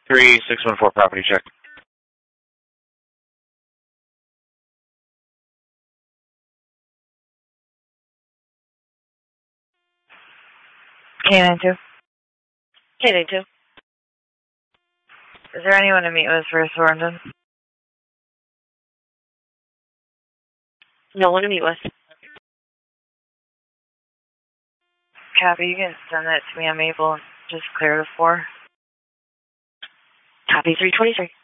3614 property check. K92. K92. Is there anyone to meet with for Thornton? No one to meet with. Copy, you can send that to me on Maple. Just clear the floor. Copy 323.